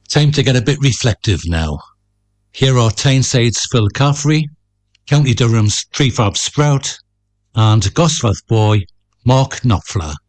Time to get a bit reflective now. Here are Tyneside's Phil Caffrey, County Durham's Prefab Sprout, and Gosforth boy Mark Knopfler.